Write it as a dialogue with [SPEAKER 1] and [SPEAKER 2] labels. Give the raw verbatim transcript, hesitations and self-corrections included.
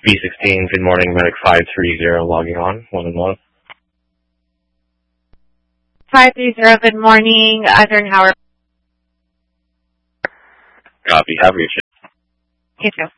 [SPEAKER 1] B sixteen, good morning, medic five three zero logging on, one and one.
[SPEAKER 2] five three zero, good morning, Adern Howard.
[SPEAKER 1] Copy, have your shift.
[SPEAKER 2] You too.